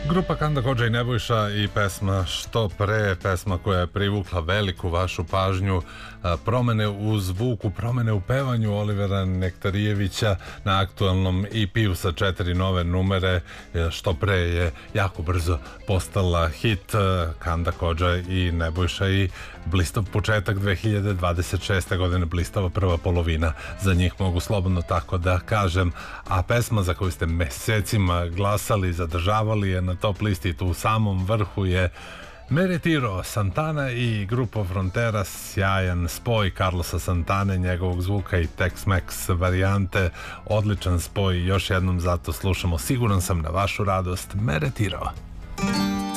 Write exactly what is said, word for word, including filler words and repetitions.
Grupa Kanda Hodža i Nebojša i pesma Što pre, pesma koja je privukla veliku vašu pažnju, promene u zvuku, promene u pevanju Olivera Nektarijevića na aktualnom E P-u sa četiri nove numere. Što pre je jako brzo postala hit. Kanda Hodža i Nebojša i blistav početak dve hiljade dvadeset šeste. godine, blistava prva polovina za njih, mogu slobodno tako da kažem. A pesma za koju ste mesecima glasali, zadržavali je na top listi, tu u samom vrhu je Me Retiro, Santana i Grupo Frontera, sjajan spoj Carlosa Santane, njegovog zvuka i Tex-Mex varijante, odličan spoj. Još jednom zato slušamo, siguran sam, na vašu radost, Me Retiro.